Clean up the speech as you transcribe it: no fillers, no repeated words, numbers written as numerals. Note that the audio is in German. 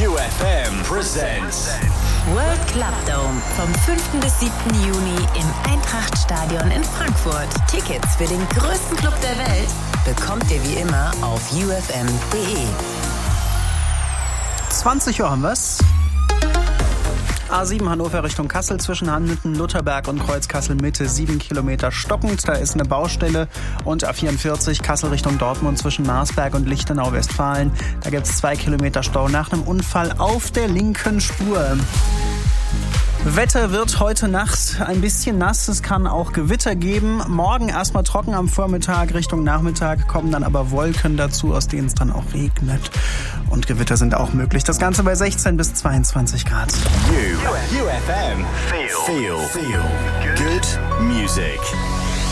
UFM presents World Club Dome vom 5. bis 7. Juni im Eintracht-Stadion in Frankfurt. Tickets für den größten Club der Welt bekommt ihr wie immer auf ufm.de. 20 Uhr haben wir's. A7 Hannover Richtung Kassel zwischen Hannitten, Lutherberg und Kreuz Kassel-Mitte 7 Kilometer stockend. Da ist eine Baustelle. Und A44 Kassel Richtung Dortmund zwischen Marsberg und Lichtenau, Westfalen. Da gibt es 2 Kilometer Stau nach einem Unfall auf der linken Spur. Wetter wird heute Nacht ein bisschen nass, es kann auch Gewitter geben. Morgen erstmal trocken am Vormittag, Richtung Nachmittag kommen dann aber Wolken dazu, aus denen es dann auch regnet. Und Gewitter sind auch möglich. Das Ganze bei 16 bis 22 Grad. UFM. Feel good music.